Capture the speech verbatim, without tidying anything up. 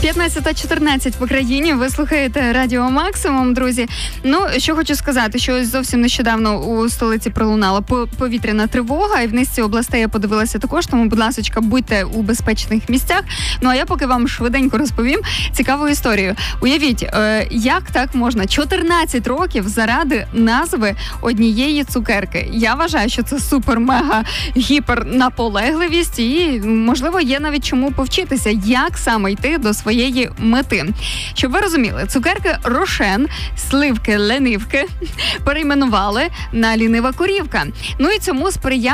п'ятнадцята чотирнадцять в Україні. Ви слухаєте Радіо Максимум, друзі. Ну, що хочу сказати, що ось зовсім нещодавно у столиці пролунала повітряна тривога, і в низці областей я подивилася також, тому, будь ласочка, будьте у безпечних місцях. Ну, а я поки вам швиденько розповім цікаву історію. Уявіть, е, як так можна? чотирнадцять років заради назви однієї цукерки. Я вважаю, що це супер-мега-гіпер наполегливість і, можливо, є навіть чому повчитися, як саме йти до своєї мети. Щоб ви розуміли, цукерки Рошен, сливки-ленивки перейменували на лінива корівка. Ну і цьому сприяє